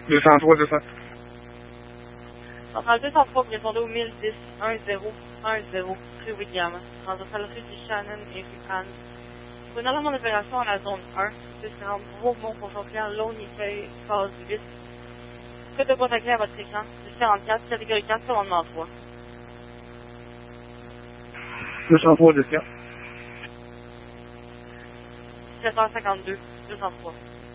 203, 200. Centrale 203, vous répondez au 1010 1010 rue William. Dans la salle rue du Shannon et rue Anne. Pour une alarme d'opération à la zone 1, 240 Beaumont pour son client Lonifeuille, phase 8. Code de boîte à clé à votre écran, 244, catégorie 4, commandement 3. 203, 200. 17h52, 203.